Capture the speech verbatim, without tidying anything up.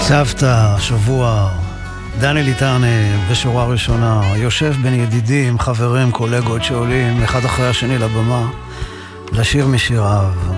סבתא, שבוע, דני ליטני בשורה ראשונה, יושב בין ידידים, חברים, קולגות שעולים אחד אחרי השני לבמה לשיר משיריו.